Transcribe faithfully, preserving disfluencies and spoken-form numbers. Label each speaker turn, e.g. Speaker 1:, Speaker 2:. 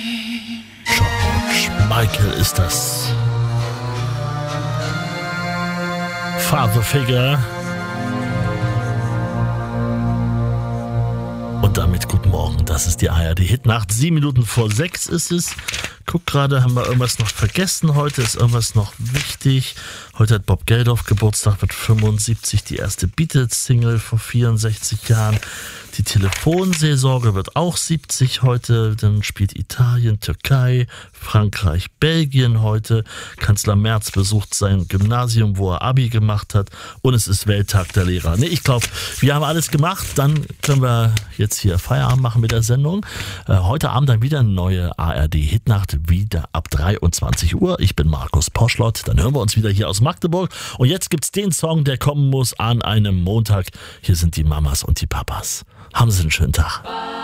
Speaker 1: George Michael ist das. Father Figure. Und damit guten Morgen, das ist die A R D-Hitnacht. Sieben Minuten vor sechs ist es. Guck gerade, haben wir irgendwas noch vergessen heute? Ist irgendwas noch wichtig? Heute hat Bob Geldof Geburtstag, wird fünfundsiebzig, die erste Beatles-Single vor vierundsechzig Jahren. Die Telefonseelsorge wird auch siebzig heute. Dann spielt Italien, Türkei, Frankreich, Belgien heute. Kanzler Merz besucht sein Gymnasium, wo er Abi gemacht hat. Und es ist Welttag der Lehrer. Nee, ich glaube, wir haben alles gemacht. Dann können wir jetzt hier Feierabend machen mit der Sendung. Äh, heute Abend dann wieder eine neue A R D-Hitnacht, wieder ab dreiundzwanzig Uhr. Ich bin Markus Poschlott. Dann hören wir uns wieder hier aus Magdeburg. Und jetzt gibt's den Song, der kommen muss an einem Montag. Hier sind die Mamas und die Papas. Haben Sie einen schönen Tag.